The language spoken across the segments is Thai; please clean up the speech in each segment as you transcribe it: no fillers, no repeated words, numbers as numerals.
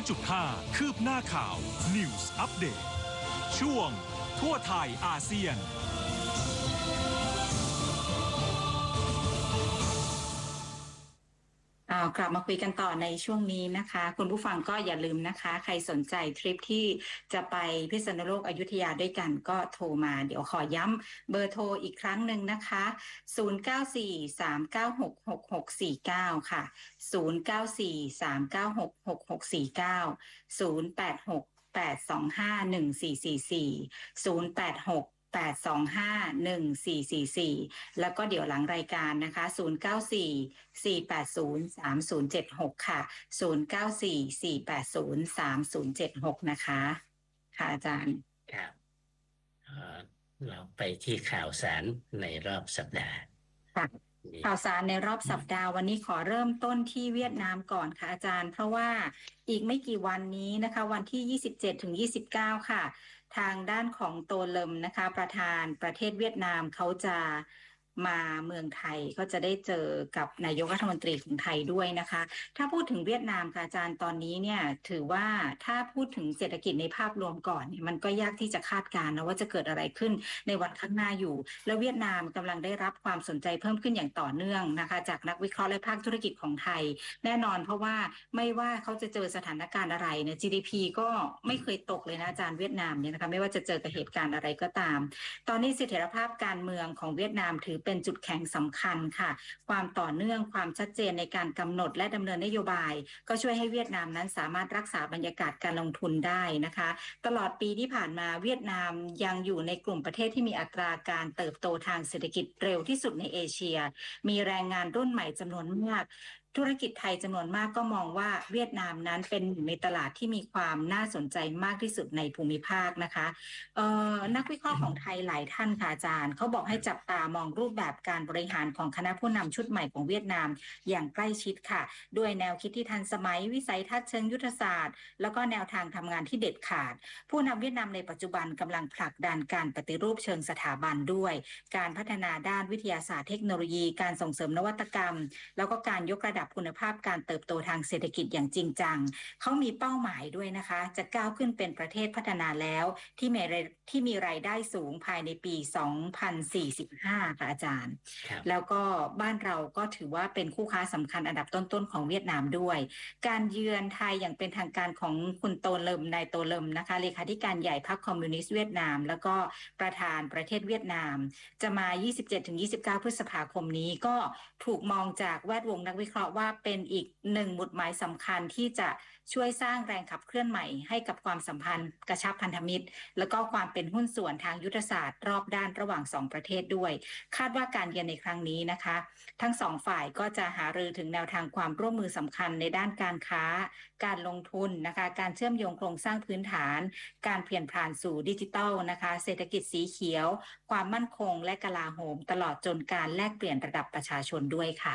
100.5 คืบหน้าข่าว News Update ช่วงทั่วไทยอาเซียนกลับมาคุยกันต่อในช่วงนี้นะคะคุณผู้ฟังก็อย่าลืมนะคะใครสนใจทริปที่จะไปพิษณุโลกอยุธยาด้วยกันก็โทรมาเดี๋ยวขอย้ำเบอร์โทรอีกครั้งหนึ่งนะคะ0943966649ค่ะ0943966649 0868251444 แล้วก็เดี๋ยวหลังรายการนะคะ0944803076ค่ะ0944803076นะคะค่ะอาจารย์ครับเราไปที่ข่าวสารในรอบสัปดาห์ค่ะข่าวสารในรอบสัปดาห์วันนี้ขอเริ่มต้นที่เวียดนามก่อนค่ะอาจารย์เพราะว่าอีกไม่กี่วันนี้นะคะวันที่27-29ค่ะทางด้านของโตเลมนะคะประธานประเทศเวียดนามเขาจะมาเมืองไทยก็จะได้เจอกับนายกรัฐมนตรีของไทยด้วยนะคะถ้าพูดถึงเวียดนามค่ะอาจารย์ตอนนี้เนี่ยถือว่าถ้าพูดถึงเศรษฐกิจในภาพรวมก่อนเนี่ยมันก็ยากที่จะคาดการณ์นะว่าจะเกิดอะไรขึ้นในวันข้างหน้าอยู่แล้วเวียดนามกำลังได้รับความสนใจเพิ่มขึ้นอย่างต่อเนื่องนะคะจากนักวิเคราะห์และภาคธุรกิจของไทยแน่นอนเพราะว่าไม่ว่าเขาจะเจอสถานการณ์อะไรเนี่ย GDP ก็ไม่เคยตกเลยนะอาจารย์เวียดนามเนี่ยนะคะไม่ว่าจะเจอกับเหตุการณ์อะไรก็ตามตอนนี้เสถียรภาพการเมืองของเวียดนามถือเป็นจุดแข็งสำคัญค่ะความต่อเนื่องความชัดเจนในการกำหนดและดำเนินนโยบายก็ช่วยให้เวียดนามนั้นสามารถรักษาบรรยากาศการลงทุนได้นะคะตลอดปีที่ผ่านมาเวียดนามยังอยู่ในกลุ่มประเทศที่มีอัตราการเติบโตทางเศรษฐกิจเร็วที่สุดในเอเชียมีแรงงานรุ่นใหม่จำนวนมากธุรกิจไทยจำนวนมากก็มองว่าเวียดนามนั้นเป็นหนึ่งในตลาดที่มีความน่าสนใจมากที่สุดในภูมิภาคนะคะนักวิเคราะห์ของไทยหลายท่านค่ะอาจารย์เขาบอกให้จับตามองรูปแบบการบริหารของคณะผู้นำชุดใหม่ของเวียดนามอย่างใกล้ชิดค่ะด้วยแนวคิดที่ทันสมัยวิสัยทัศน์เชิงยุทธศาสตร์แล้วก็แนวทางทำงานที่เด็ดขาดผู้นำเวียดนามในปัจจุบันกำลังผลักดันการปฏิรูปเชิงสถาบันด้วยการพัฒนาด้านวิทยาศาสตร์เทคโนโลยีการส่งเสริมนวัตกรรมแล้วก็การยกระดับคุณภาพการเติบโตทางเศรษฐกิจอย่างจริงจังเขามีเป้าหมายด้วยนะคะจะก้าวขึ้นเป็นประเทศพัฒนาแล้วที่มีรายได้สูงภายในปี2045ค่ะอาจารย์แล้วก็บ้านเราก็ถือว่าเป็นคู่ค้าสำคัญอันดับต้นๆของเวียดนามด้วยการเยือนไทยอย่างเป็นทางการของคุณโตเลมนายโตเลมนะคะเลขาธิการใหญ่พรรคคอมมิวนิสต์เวียดนามแล้วก็ประธานประเทศเวียดนามจะมา 27-29 พฤษภาคมนี้ก็ถูกมองจากแวดวงนักวิเคราะห์ว่าเป็นอีกหนึ่งหมุดหมายสำคัญที่จะช่วยสร้างแรงขับเคลื่อนใหม่ให้กับความสัมพันธ์กระชับพันธมิตรแล้วก็ความเป็นหุ้นส่วนทางยุทธศาสตร์รอบด้านระหว่างสองประเทศด้วยคาดว่าการเยือนในครั้งนี้นะคะทั้งสองฝ่ายก็จะหารือถึงแนวทางความร่วมมือสำคัญในด้านการค้าการลงทุนนะคะการเชื่อมโยงโครงสร้างพื้นฐานการเปลี่ยนผ่านสู่ดิจิทัลนะคะเศรษฐกิจสีเขียวความมั่นคงและกลาโหมตลอดจนการแลกเปลี่ยนระดับประชาชนด้วยค่ะ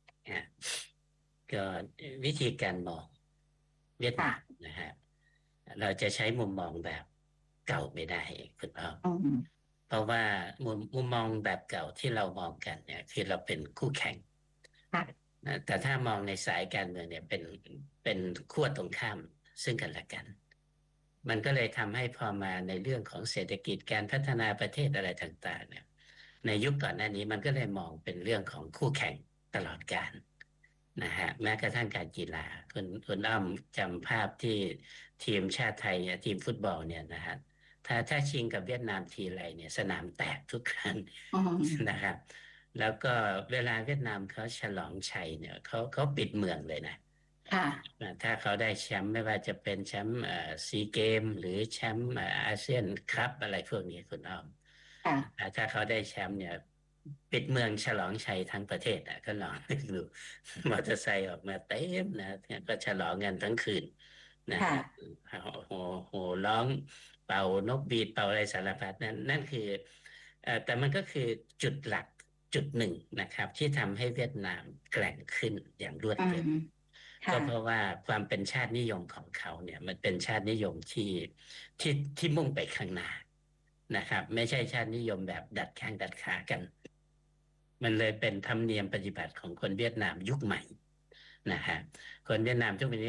ก็วิธีการมองเวียดนามนะฮะเราจะใช้มุมมองแบบเก่าไม่ได้คุณอ้อมเพราะว่ามุมมองแบบเก่าที่เรามองกันเนี่ยคือเราเป็นคู่แข่งแต่ถ้ามองในสายการเมืองเนี่ยเป็นขั้วตรงข้ามซึ่งกันและกันมันก็เลยทำให้พอมาในเรื่องของเศรษฐกิจการพัฒนาประเทศอะไรต่างๆเนี่ยในยุคก่อนหน้านี้มันก็เลยมองเป็นเรื่องของคู่แข่งตลอดกาลนะฮะแม้กระทั่งการกีฬาคุณอ้อมจำภาพที่ทีมชาติไทยเนี่ยทีมฟุตบอลเนี่ยนะฮะถ้าชิงกับเวียดนามทีไรเนี่ยสนามแตกทุกครั้งนะครับแล้วก็เวลาเวียดนามเขาฉลองชัยเนี่ยเขาปิดเมืองเลยนะถ้าเขาได้แชมป์ไม่ว่าจะเป็นแชมป์ซีเกมหรือแชมป์อาเซียนคัพอะไรพวกนี้คุณอ้อมถ้าเขาได้แชมป์เนี่ยปิดเมืองฉลองชัยทั้งประเทศก็ลองดูมอเตอร์ไซค์ออกมาเต็มนะก็ฉลองกันทั้งคืนนะฮะโหร้องเป่านกบีดเป่าอะไรสารพัดนั่นคือแต่มันก็คือจุดหลักจุดหนึ่งนะครับที่ทำให้เวียดนามแกร่งขึ้นอย่างรวดเร็วก็เพราะว่าความเป็นชาตินิยมของเขาเนี่ยมันเป็นชาตินิยมที่มุ่งไปข้างหน้านะครับไม่ใช่ชาตินิยมแบบดัดแข้งดัดขากันมันเลยเป็นธรรมเนียมปฏิบัติของคนเวียดนามยุคใหม่นะฮะคนเวียดนามทุกวันนี้